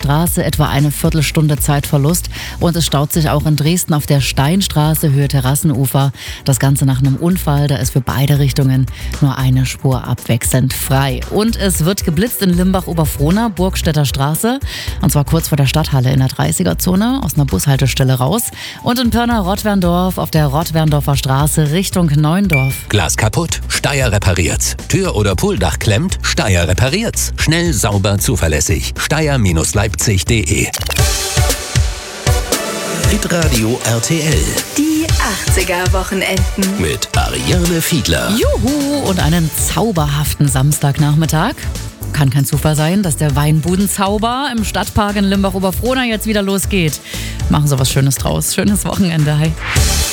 Straße etwa eine Viertelstunde Zeitverlust. Und es staut sich auch in Dresden auf der Steinstraße, Höhe Terrassenufer. Das Ganze nach einem Unfall. Da ist für beide Richtungen nur eine Spur abwechselnd frei. Und es wird geblitzt in Limbach-Oberfrohna, Burgstädter Straße. Und zwar kurz vor der Stadthalle in der 30er-Zone, aus einer Bushaltestelle raus. Und in Pirna-Rottwerndorf auf der Rottwerndorfer Straße Richtung Neuendorf. Glas kaputt? Steyr repariert's. Tür- oder Pooldach klemmt? Steyr repariert's. Schnell, sauber, zuverlässig. Steyr-Leipzig.de. Hitradio RTL. Die 80er-Wochenenden. Mit Ariane Fiedler. Juhu! Und einen zauberhaften Samstagnachmittag. Kann kein Zufall sein, dass der Weinbudenzauber im Stadtpark in Limbach-Oberfrohna jetzt wieder losgeht. Machen Sie was Schönes draus. Schönes Wochenende. Hi.